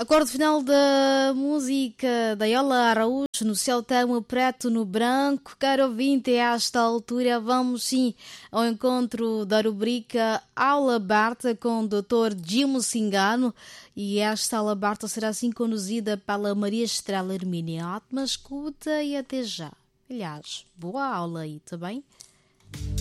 Acorde final da música da Yola Araújo, no céu tamo preto no branco. Caro ouvinte, a esta altura vamos sim ao encontro da rubrica Aula Aberta com o Dr. Gimo Cingano. E esta aula aberta será assim conduzida pela Maria Estrela Hermínia. Ótima escuta e até já. Aliás, boa aula aí, tá bem?